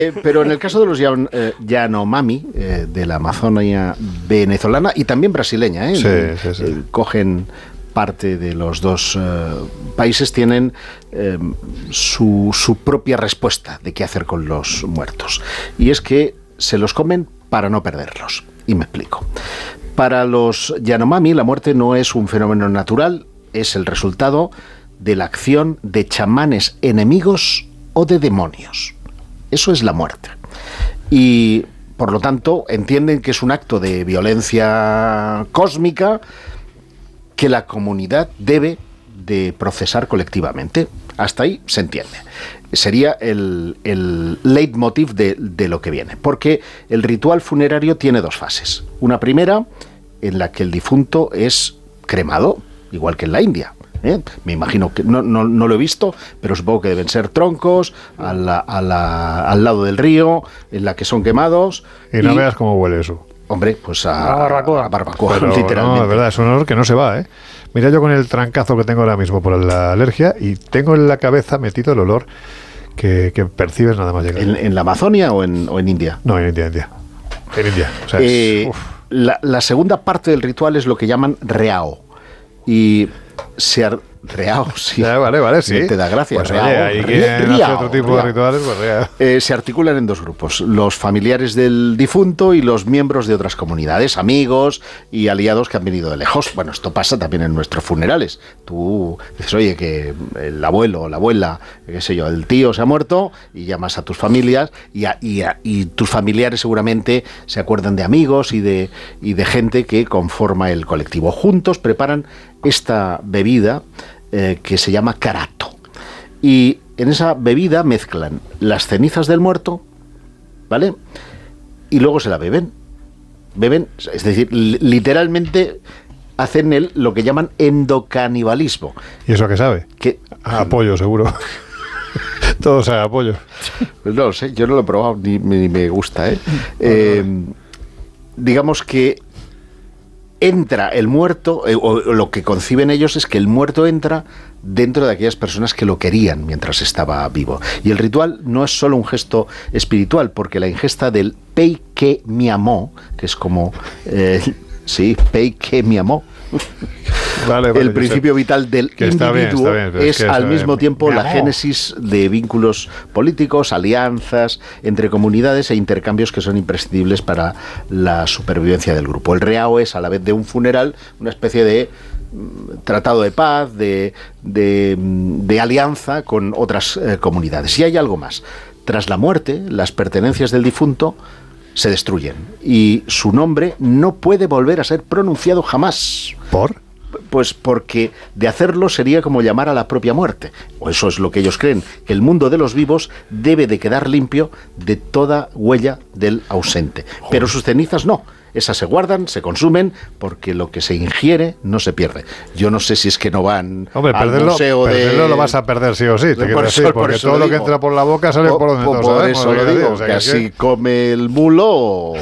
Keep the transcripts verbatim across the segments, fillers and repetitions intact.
Eh, pero en el caso de los yan, eh, Yanomami, eh, de la Amazonia venezolana y también brasileña, ¿eh? Sí, sí, sí. Eh, cogen parte de los dos eh, países, tienen eh, su, su propia respuesta de qué hacer con los muertos. Y es que se los comen para no perderlos. Y me explico. Para los Yanomami, la muerte no es un fenómeno natural, es el resultado de la acción de chamanes enemigos o de demonios. Eso es la muerte. Y, por lo tanto, entienden que es un acto de violencia cósmica que la comunidad debe de procesar colectivamente. Hasta ahí se entiende. Sería el, el leitmotiv de, de lo que viene. Porque el ritual funerario tiene dos fases. Una primera, en la que el difunto es cremado, igual que en la India. ¿Eh? Me imagino que no, no, no lo he visto, pero supongo que deben ser troncos a la, a la, al lado del río, en la que son quemados. Y no y, veas cómo huele eso. Hombre, pues a, a barbacoa, a barbacoa pero literalmente. No, de verdad, es un olor que no se va, ¿eh? Mira yo con el trancazo que tengo ahora mismo por la alergia y tengo en la cabeza metido el olor que, que percibes nada más llegar. ¿En, en la Amazonia o en, o en India? No, en India, India. En India. O sea, eh, es, la, la segunda parte del ritual es lo que llaman reao. Y se ar- reao, sí. Ya, vale, vale, sí. Te da gracia. Pues reao. oye, hay que hacer otro tipo reao. de rituales, pues reao. Eh, se articulan en dos grupos: los familiares del difunto y los miembros de otras comunidades, amigos y aliados que han venido de lejos. Bueno, esto pasa también en nuestros funerales. Tú dices, oye, que el abuelo, la abuela, qué sé yo, el tío se ha muerto, y llamas a tus familias y, a, y, a, y tus familiares seguramente se acuerdan de amigos y de, y de gente que conforma el colectivo. Juntos preparan esta bebida eh, que se llama carato. Y en esa bebida mezclan las cenizas del muerto, ¿vale? Y luego se la beben. Beben, es decir, literalmente hacen el, lo que llaman endocanibalismo. ¿Y eso qué sabe? Que, a pollo, seguro. Todo sabe a pollo. Pues no lo sé, yo no lo he probado, ni, ni me gusta, ¿eh? eh digamos que entra el muerto, eh, o lo que conciben ellos es que el muerto entra dentro de aquellas personas que lo querían mientras estaba vivo. Y el ritual no es solo un gesto espiritual, porque la ingesta del pei que mi amó, que es como, eh, sí, pei que mi amó, vale, vale, el principio vital del individuo, está bien, está bien, es, es al mismo bien. tiempo la génesis de vínculos políticos, alianzas entre comunidades e intercambios que son imprescindibles para la supervivencia del grupo. El reao es, a la vez de un funeral, una especie de tratado de paz, de, de, de alianza con otras eh, comunidades. Y hay algo más. Tras la muerte, las pertenencias del difunto se destruyen y su nombre no puede volver a ser pronunciado jamás. ¿Por? Pues porque de hacerlo sería como llamar a la propia muerte. O eso es lo que ellos creen, que el mundo de los vivos debe de quedar limpio de toda huella del ausente. Joder. Pero sus cenizas no. Esas se guardan, se consumen, porque lo que se ingiere no se pierde. Yo no sé si es que no van Hombre, al perderlo, museo de... perderlo lo vas a perder sí o sí, te por quiero eso, decir, porque todo lo, lo que entra por la boca sale por, por donde por, no por sabemos. eso lo digo, o sea, que así que... come el mulo o...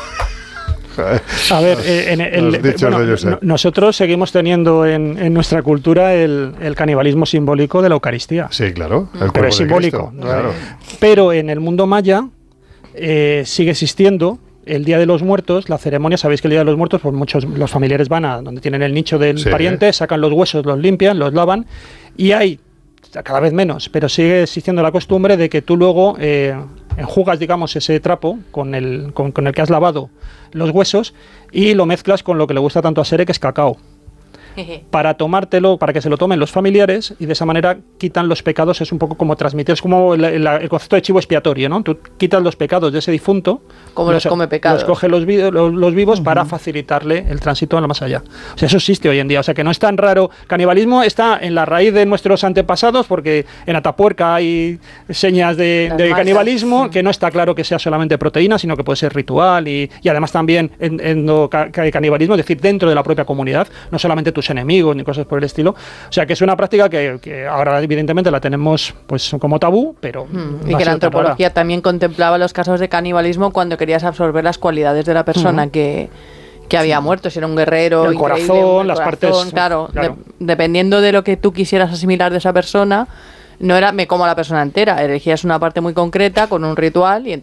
A ver, en el, el, bueno, no, nosotros seguimos teniendo en, en nuestra cultura el, el canibalismo simbólico de la Eucaristía. Sí, claro. El pero es simbólico. Cristo, claro. Pero en el mundo maya eh, sigue existiendo el Día de los Muertos, la ceremonia. Sabéis que el Día de los Muertos, pues muchos los familiares van a donde tienen el nicho del sí. pariente, sacan los huesos, los limpian, los lavan, y hay cada vez menos, pero sigue existiendo la costumbre de que tú luego eh, enjugas, digamos, ese trapo con el, con, con el que has lavado los huesos y lo mezclas con lo que le gusta tanto a Sere, que es cacao, para tomártelo, para que se lo tomen los familiares, y de esa manera quitan los pecados. Es un poco como transmitir, es como el, el, el concepto de chivo expiatorio, ¿no? Tú quitas los pecados de ese difunto, como los, los come pecados, los coge los, los, los vivos uh-huh. para facilitarle el tránsito a la más allá. O sea, eso existe hoy en día, o sea que no es tan raro. Canibalismo está en la raíz de nuestros antepasados, porque en Atapuerca hay señas de, de canibalismo, que no está claro que sea solamente proteína, sino que puede ser ritual, y, y además también en, en, en canibalismo, es decir, dentro de la propia comunidad, no solamente tus enemigos ni cosas por el estilo. O sea que es una práctica que, que ahora evidentemente la tenemos pues como tabú, pero mm, y que la antropología también contemplaba los casos de canibalismo cuando querías absorber las cualidades de la persona uh-huh. que que había muerto, si era un guerrero, el corazón, el las corazón, partes, claro, claro. De, dependiendo de lo que tú quisieras asimilar de esa persona, no era me como a la persona entera, elegías una parte muy concreta con un ritual y